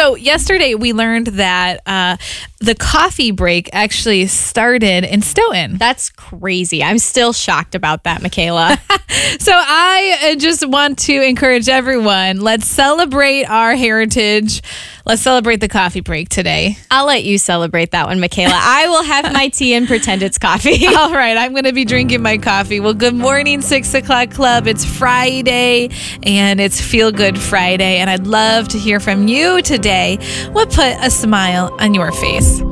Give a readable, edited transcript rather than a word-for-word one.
So yesterday we learned that the coffee break actually started in Stoughton. That's crazy. I'm still shocked about that, Michaela. So I just want to encourage everyone, let's celebrate our heritage. Let's celebrate the coffee break today. I'll let you celebrate that one, Michaela. I will have my tea and pretend it's coffee. All right, I'm going to be drinking my coffee. Well, good morning, 6 o'clock club. It's Friday and it's Feel Good Friday. And I'd love to hear from you today. What put a smile on your face?